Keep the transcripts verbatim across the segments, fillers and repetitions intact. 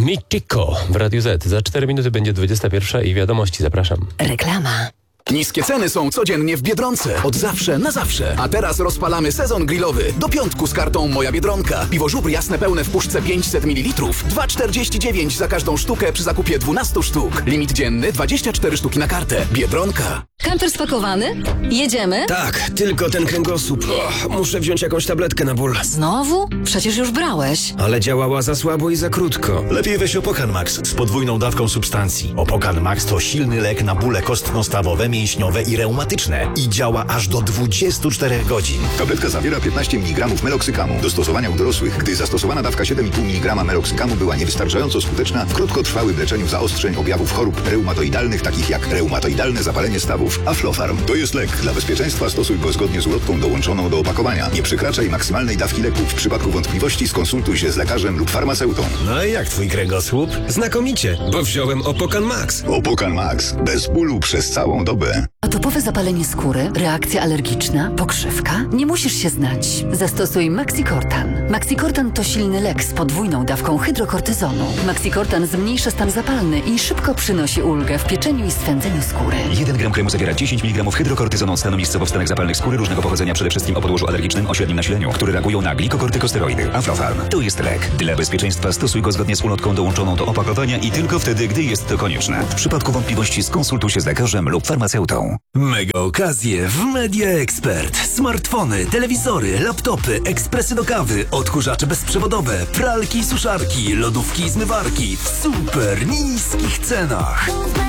Mitico w Radiu Z. Za cztery minuty będzie dwudziesta pierwsza i wiadomości. Zapraszam. Reklama. Niskie ceny są codziennie w Biedronce. Od zawsze na zawsze. A teraz rozpalamy sezon grillowy. Do piątku z kartą Moja Biedronka. Piwo Żubr jasne pełne w puszce pięćset mililitrów. dwa czterdzieści dziewięć za każdą sztukę przy zakupie dwunastu sztuk. Limit dzienny dwadzieścia cztery sztuki na kartę. Biedronka. Kamper spakowany? Jedziemy? Tak, tylko ten kręgosłup. O, muszę wziąć jakąś tabletkę na ból. Znowu? Przecież już brałeś. Ale działała za słabo i za krótko. Lepiej weź Opokan Max z podwójną dawką substancji. Opokan Max to silny lek na bóle kostno-stawowe, mięśniowe i reumatyczne. I działa aż do dwudziestu czterech godzin. Tabletka zawiera piętnaście miligramów meloksykamu. Do stosowania u dorosłych, gdy zastosowana dawka siedem i pół miligrama meloksykamu była niewystarczająco skuteczna w krótkotrwałym leczeniu zaostrzeń objawów chorób reumatoidalnych, takich jak reumatoidalne zapalenie stawów. Aflofarm to jest lek. Dla bezpieczeństwa stosuj go zgodnie z ulotką dołączoną do opakowania. Nie przekraczaj maksymalnej dawki leku. W przypadku wątpliwości skonsultuj się z lekarzem lub farmaceutą. No i jak twój kręgosłup? Znakomicie, bo wziąłem Opokan Max. Opokan Max. Bez bólu przez całą dobę. Atopowe zapalenie skóry, reakcja alergiczna, pokrzywka? Nie musisz się znać. Zastosuj Maxicortan. Maxicortan to silny lek z podwójną dawką hydrokortyzonu. Maxicortan zmniejsza stan zapalny i szybko przynosi ulgę w pieczeniu i swędzeniu skóry. jeden gram kremu zawiera dziesięć miligramów hydrokortyzonu od stanu miejscowo w stanach zapalnych skóry różnego pochodzenia, przede wszystkim o podłożu alergicznym o średnim nasileniu, które reagują na glikokortykosteroidy. Aflofarm to jest lek. Dla bezpieczeństwa stosuj go zgodnie z ulotką dołączoną do opakowania i tylko wtedy, gdy jest to konieczne. W przypadku wątpliwości skonsultuj się z lekarzem lub farmaceutą. Mega okazje w Media Expert. Smartfony, telewizory, laptopy, ekspresy do kawy, odkurzacze bezprzewodowe, pralki i suszarki, lodówki i zmywarki w super niskich cenach.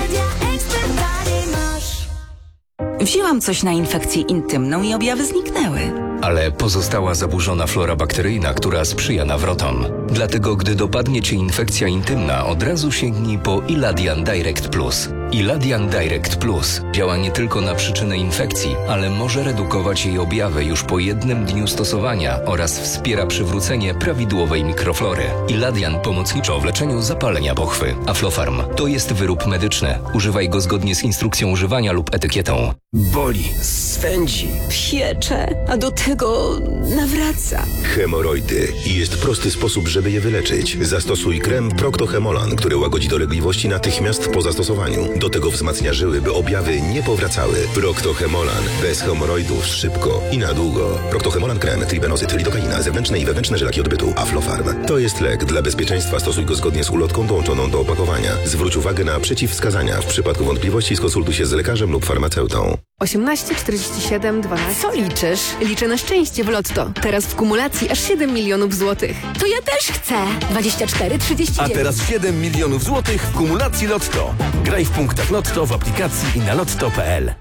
Wzięłam coś na infekcję intymną i objawy zniknęły. Ale pozostała zaburzona flora bakteryjna, która sprzyja nawrotom. Dlatego, gdy dopadnie Cię infekcja intymna, od razu sięgnij po Iladian Direct Plus. Iladian Direct Plus działa nie tylko na przyczynę infekcji, ale może redukować jej objawy już po jednym dniu stosowania oraz wspiera przywrócenie prawidłowej mikroflory. Iladian pomocniczo w leczeniu zapalenia pochwy. Aflofarm to jest wyrób medyczny. Używaj go zgodnie z instrukcją używania lub etykietą. Boli, swędzi, Piecze, a do tego nawraca. Hemoroidy. I jest prosty sposób, żeby je wyleczyć. Zastosuj krem Procto-Hemolan, który łagodzi dolegliwości natychmiast po zastosowaniu. Do tego wzmacnia żyły, by objawy nie powracały. Procto-Hemolan. Bez hemoroidów szybko i na długo. Procto-Hemolan krem, tribenozyt, lidokaina, zewnętrzne i wewnętrzne żelaki odbytu. Aflofarm. To jest lek. Dla bezpieczeństwa stosuj go zgodnie z ulotką dołączoną do opakowania. Zwróć uwagę na przeciwwskazania. W przypadku wątpliwości skonsultuj się z lekarzem lub farmaceutą. osiemnaście czterdzieści siedem dwanaście. Co liczysz? Liczę na szczęście w Lotto. Teraz w kumulacji aż siedem milionów złotych. To ja też chcę. dwadzieścia cztery trzydzieści dziewięć. A teraz siedem milionów złotych w kumulacji Lotto. Graj w punktach Lotto, w aplikacji i na lotto kropka p l.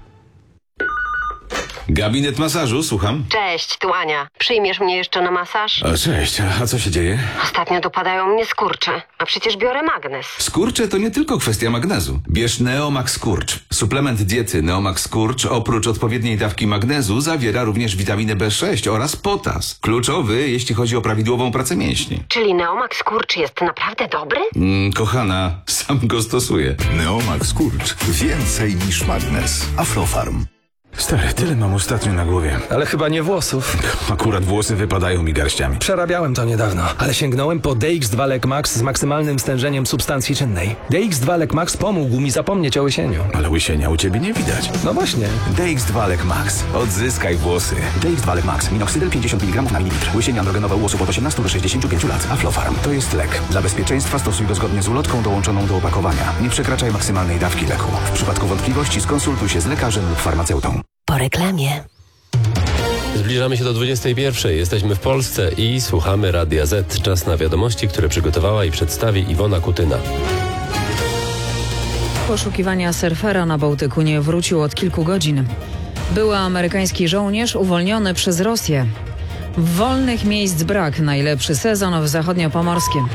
Gabinet masażu, słucham. Cześć, tu Ania. Przyjmiesz mnie jeszcze na masaż? O, cześć, a co się dzieje? Ostatnio dopadają mnie skurcze, a przecież biorę magnes. Skurcze to nie tylko kwestia magnezu. Bierz Neomax Skurcz. Suplement diety Neomax Skurcz oprócz odpowiedniej dawki magnezu zawiera również witaminę B sześć oraz potas. Kluczowy, jeśli chodzi o prawidłową pracę mięśni. Czyli Neomax Skurcz jest naprawdę dobry? Mm, kochana, sam go stosuję. Neomax Skurcz. Więcej niż magnes. Aflofarm. Stary, tyle mam ostatnio na głowie. Ale chyba nie włosów. Akurat włosy wypadają mi garściami. Przerabiałem to niedawno, ale sięgnąłem po D X dwa Lek Max z maksymalnym stężeniem substancji czynnej. D X dwa Lek Max pomógł mi zapomnieć o łysieniu. Ale łysienia u ciebie nie widać. No właśnie. D X dwa Lek Max. Odzyskaj włosy. D X dwa Lek Max. Minoxydil pięćdziesiąt miligramów na mililitr. Łysienie androgenowe u osób od osiemnastu do sześćdziesięciu pięciu lat. Aflofarm. To jest lek. Dla bezpieczeństwa stosuj go zgodnie z ulotką dołączoną do opakowania. Nie przekraczaj maksymalnej dawki leku. W przypadku wątpliwości skonsultuj się z lekarzem lub farmaceutą. Po reklamie. Zbliżamy się do dwudziestej pierwszej. Jesteśmy w Polsce i słuchamy Radia Z. Czas na wiadomości, które przygotowała i przedstawi Iwona Kutyna. Poszukiwania surfera na Bałtyku nie wrócił od kilku godzin. Były amerykański żołnierz uwolniony przez Rosję. Wolnych miejsc brak. Najlepszy sezon w zachodniopomorskim.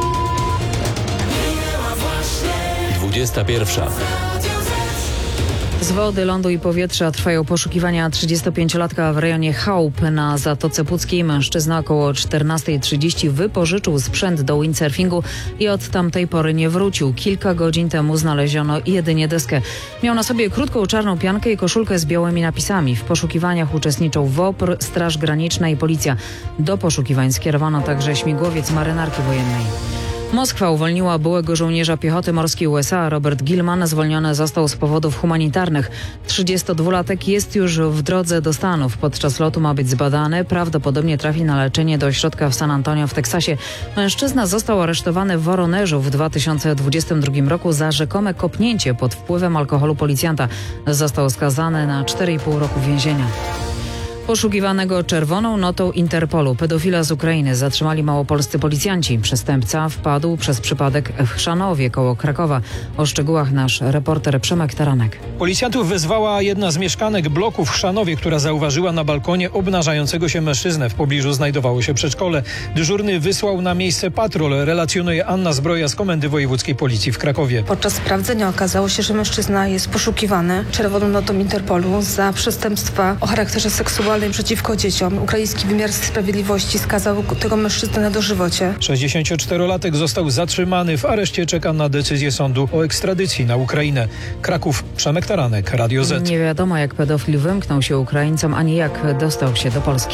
dwudziesta pierwsza. Z wody, lądu i powietrza trwają poszukiwania trzydziestopięciolatka w rejonie Chałup na Zatoce Puckiej. Mężczyzna około czternasta trzydzieści wypożyczył sprzęt do windsurfingu i od tamtej pory nie wrócił. Kilka godzin temu znaleziono jedynie deskę. Miał na sobie krótką czarną piankę i koszulkę z białymi napisami. W poszukiwaniach uczestniczą W O P R, Straż Graniczna i Policja. Do poszukiwań skierowano także śmigłowiec marynarki wojennej. Moskwa uwolniła byłego żołnierza piechoty morskiej U S A. Robert Gilman zwolniony został z powodów humanitarnych. trzydziestodwulatek jest już w drodze do Stanów. Podczas lotu ma być zbadany. Prawdopodobnie trafi na leczenie do ośrodka w San Antonio w Teksasie. Mężczyzna został aresztowany w Woronerzu w dwa tysiące dwudziestym drugim roku za rzekome kopnięcie pod wpływem alkoholu policjanta. Został skazany na cztery i pół roku więzienia. Poszukiwanego czerwoną notą Interpolu pedofila z Ukrainy zatrzymali małopolscy policjanci. Przestępca wpadł przez przypadek w Chrzanowie koło Krakowa. O szczegółach nasz reporter Przemek Taranek. Policjantów wezwała jedna z mieszkanek bloku w Chrzanowie, która zauważyła na balkonie obnażającego się mężczyznę. W pobliżu znajdowało się przedszkole. Dyżurny wysłał na miejsce patrol, relacjonuje Anna Zbroja z Komendy Wojewódzkiej Policji w Krakowie. Podczas sprawdzenia okazało się, że mężczyzna jest poszukiwany czerwoną notą Interpolu za przestępstwa o charakterze seksualnym przeciwko dzieciom. Ukraiński wymiar sprawiedliwości skazał tego mężczyznę na dożywocie. sześćdziesięcioczterolatek został zatrzymany. W areszcie czeka na decyzję sądu o ekstradycji na Ukrainę. Kraków, Przemek Taranek, Radio Z. Nie wiadomo, jak pedofil wymknął się Ukraińcom, ani jak dostał się do Polski.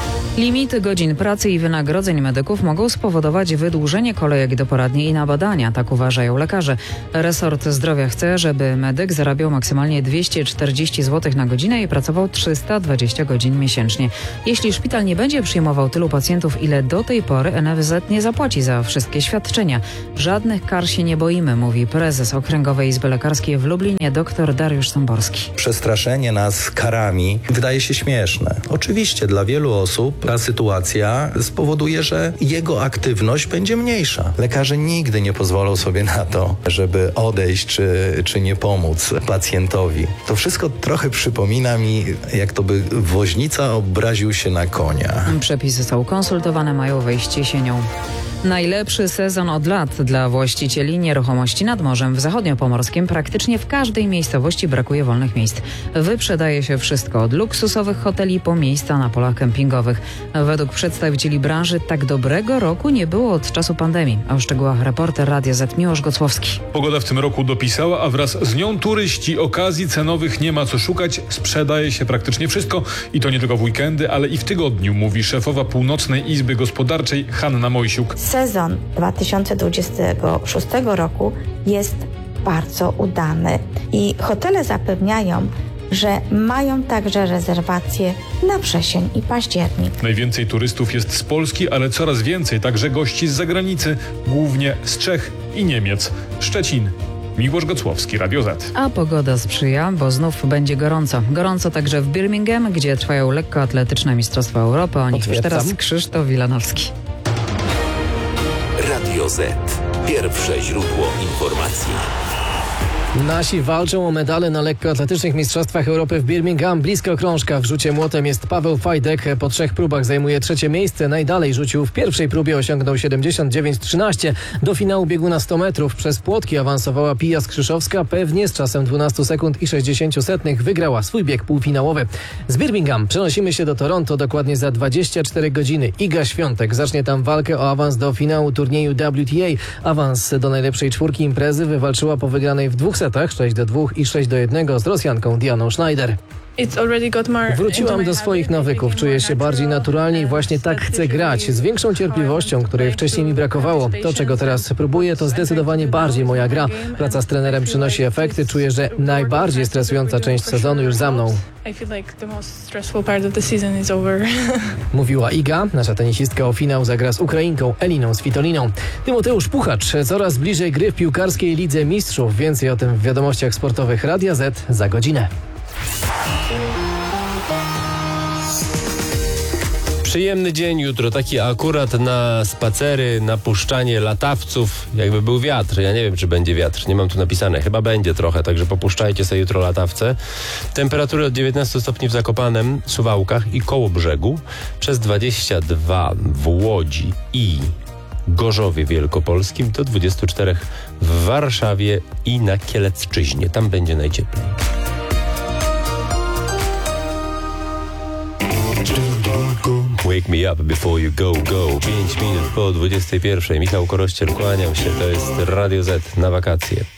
Limity godzin pracy i wynagrodzeń medyków mogą spowodować wydłużenie kolejek do poradni i na badania, tak uważają lekarze. Resort Zdrowia chce, żeby medyk zarabiał maksymalnie dwieście czterdzieści złotych na godzinę i pracował trzysta dwadzieścia godzin miesięcznie. Jeśli szpital nie będzie przyjmował tylu pacjentów, ile do tej pory, N F Z nie zapłaci za wszystkie świadczenia. Żadnych kar się nie boimy, mówi prezes Okręgowej Izby Lekarskiej w Lublinie dr Dariusz Samborski. Przestraszenie nas karami wydaje się śmieszne. Oczywiście dla wielu osób ta sytuacja spowoduje, że jego aktywność będzie mniejsza. Lekarze nigdy nie pozwolą sobie na to, żeby odejść czy, czy nie pomóc pacjentowi. To wszystko trochę przypomina mi, jak to by woźnica obraził się na konia. Przepisy są konsultowane, mają wejść jesienią. Najlepszy sezon od lat dla właścicieli nieruchomości nad morzem. W zachodniopomorskim praktycznie w każdej miejscowości brakuje wolnych miejsc. Wyprzedaje się wszystko, od luksusowych hoteli po miejsca na polach kempingowych. Według przedstawicieli branży tak dobrego roku nie było od czasu pandemii. O szczegółach reporter Radia Z Miłosz Gocłowski. Pogoda w tym roku dopisała, a wraz z nią turyści. Okazji cenowych nie ma co szukać. Sprzedaje się praktycznie wszystko i to nie tylko w weekendy, ale i w tygodniu, mówi szefowa Północnej Izby Gospodarczej Hanna Mojsiuk. Sezon dwa tysiące dwudziestego szóstego roku jest bardzo udany i hotele zapewniają, że mają także rezerwacje na wrzesień i październik. Najwięcej turystów jest z Polski, ale coraz więcej także gości z zagranicy, głównie z Czech i Niemiec. Szczecin. Miłosz Gocłowski, Radio Z. A pogoda sprzyja, bo znów będzie gorąco. Gorąco także w Birmingham, gdzie trwają lekkoatletyczne Mistrzostwa Europy. O nich już teraz Krzysztof Wilanowski. Radio Z. Pierwsze źródło informacji. Nasi walczą o medale na lekkoatletycznych Mistrzostwach Europy w Birmingham. Blisko krążka w rzucie młotem jest Paweł Fajdek. Po trzech próbach zajmuje trzecie miejsce. Najdalej rzucił w pierwszej próbie, osiągnął siedemdziesiąt dziewięć trzynaście. Do finału biegu na sto metrów przez płotki awansowała Pija Skrzyszowska. Pewnie z czasem dwanaście sekund i sześćdziesiąt setnych wygrała swój bieg półfinałowy. Z Birmingham przenosimy się do Toronto dokładnie za dwadzieścia cztery godziny. Iga Świątek zacznie tam walkę o awans do finału turnieju W T A. Awans do najlepszej czwórki imprezy wywalczyła po wygranej w dwóch setach sześć do dwóch i sześć do jednego z Rosjanką Dianą Schneider. Wróciłam do swoich nawyków, czuję się bardziej naturalnie i właśnie tak chcę grać, z większą cierpliwością, której wcześniej mi brakowało. To, czego teraz próbuję, to zdecydowanie bardziej moja gra. Praca z trenerem przynosi efekty, czuję, że najbardziej stresująca część sezonu już za mną. Mówiła Iga, nasza tenisistka o finał zagra z Ukrainką Eliną Svitoliną. Tymoteusz Puchacz coraz bliżej gry w piłkarskiej Lidze Mistrzów. Więcej o tym w wiadomościach sportowych Radia Z za godzinę. Przyjemny dzień jutro, taki akurat na spacery, na puszczanie latawców, jakby był wiatr. Ja nie wiem, czy będzie wiatr, nie mam tu napisane, chyba będzie trochę, także popuszczajcie sobie jutro latawce. Temperatury od dziewiętnastu stopni w Zakopanem, Suwałkach i Kołobrzegu, przez dwadzieścia dwa w Łodzi i Gorzowie Wielkopolskim, do dwudziestu czterech w Warszawie i na Kielecczyźnie. Tam będzie najcieplej. Wake me up before you go, go. pięć minut po dwudziestej pierwszej. Michał Korościel, kłaniam się. To jest Radio Z na wakacje.